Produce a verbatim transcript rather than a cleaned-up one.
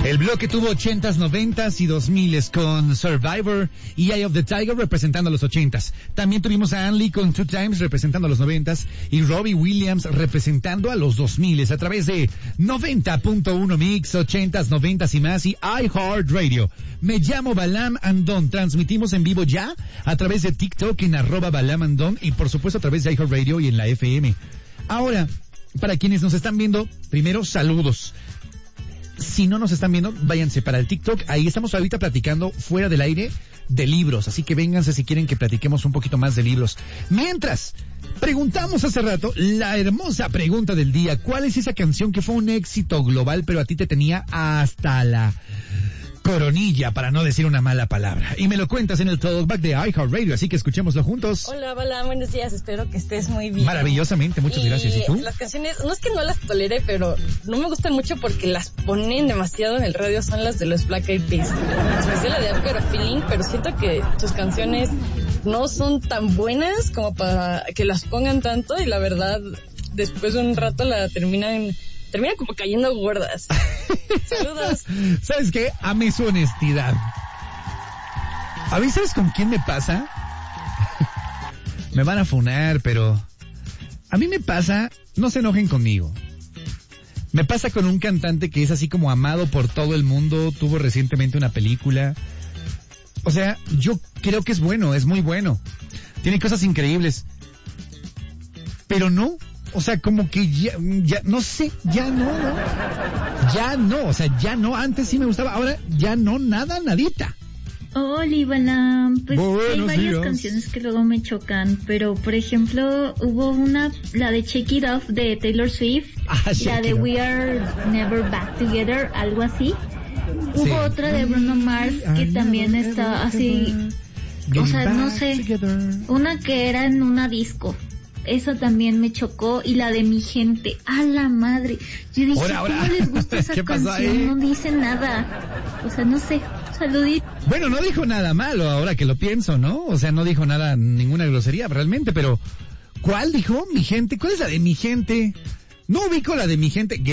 El bloque tuvo ochentas, noventas y dos miles con Survivor y Eye of the Tiger representando los ochentas. También tuvimos a Ann Lee con Two Times representando a los noventas y Robbie Williams representando a los dos miles a través de noventa punto uno Mix, ochentas, noventas y más y iHeartRadio. Me llamo Balam Andón. Transmitimos en vivo ya a través de TikTok en arroba Balam Andón y por supuesto a través de iHeartRadio y en la F M. Ahora, para quienes nos están viendo, primero saludos. Si no nos están viendo, váyanse para el TikTok. Ahí estamos ahorita platicando fuera del aire de libros. Así que vénganse si quieren que platiquemos un poquito más de libros. Mientras, preguntamos hace rato la hermosa pregunta del día. ¿Cuál es esa canción que fue un éxito global, pero a ti te tenía hasta la coronilla, para no decir una mala palabra? Y me lo cuentas en el Talkback de iHeartRadio, así que escuchémoslo juntos. Hola, hola, buenos días, espero que estés muy bien. Maravillosamente, muchas y gracias. ¿Y tú? Las canciones, no es que no las tolere, pero no me gustan mucho porque las ponen demasiado en el radio, son las de los Black Eyed Peas. Especial la de I've Got a Feeling, pero siento que sus canciones no son tan buenas como para que las pongan tanto y la verdad, después de un rato la terminan... Termina como cayendo gordas. Saludos. ¿Sabes qué? Ame su honestidad. ¿A mí sabes con quién me pasa? Me van a funar, pero... A mí me pasa... No se enojen conmigo. Me pasa con un cantante que es así como amado por todo el mundo. Tuvo recientemente una película. O sea, yo creo que es bueno, es muy bueno. Tiene cosas increíbles. Pero no... O sea, como que ya, ya, no sé, ya no, ¿no? Ya no, o sea, ya no. Antes sí me gustaba, ahora ya no, nada, nadita. Hola, Balam. Pues Buenos hay varias días. canciones que luego me chocan, pero por ejemplo, hubo una, la de Shake It Off de Taylor Swift, Ah, la de We Are Never Back Together, algo así. Hubo Sí. otra de Bruno Mars que también está así, o sea, no sé, una que era en una disco. Esa también me chocó, y la de Mi Gente, a la madre. Yo dije, Ahora, ahora. ¿cómo les gusta esa ¿Qué pasó canción? ahí? No dice nada. O sea, no sé, saludito. Bueno, no dijo nada malo ahora que lo pienso, ¿no? O sea, no dijo nada, ninguna grosería realmente, pero ¿cuál dijo? Mi Gente, ¿cuál es la de Mi Gente? No ubico la de Mi Gente.